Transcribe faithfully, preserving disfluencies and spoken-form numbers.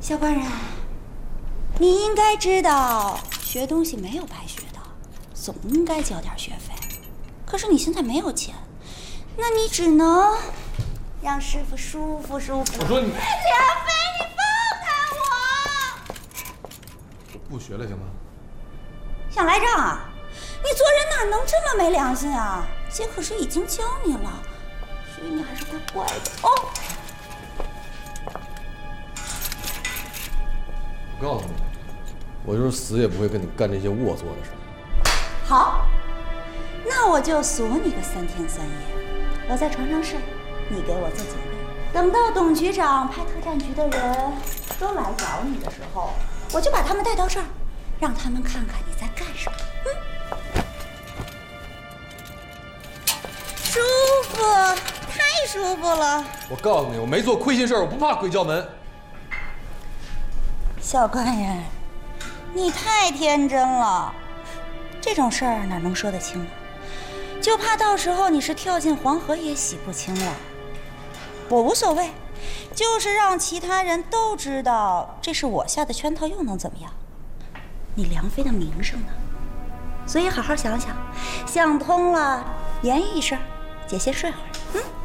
小官人，你应该知道，学东西没有白学的，总应该交点学费。可是你现在没有钱，那你只能让师傅舒服舒服。 我说你， 梁飞，你放开我！不学了行吗？ 想来账啊？你做人哪能这么没良心啊？姐可是已经教你了，所以你还是乖乖的哦。 我告诉你，我就是死也不会跟你干这些龌龊的事。 好，那我就锁你个三天三夜，我在床上睡，你给我做警卫。等到董局长派特战局的人都来找你的时候，我就把他们带到这儿，让他们看看你在干什么。嗯，舒服，太舒服了。 我告诉你，我没做亏心事，我不怕鬼叫门。 小官人，你太天真了，这种事儿哪能说得清啊？就怕到时候你是跳进黄河也洗不清了。我无所谓，就是让其他人都知道这是我下的圈套，又能怎么样？你梁飞的名声呢？所以好好想想，想通了言语一声，姐先睡会儿。嗯。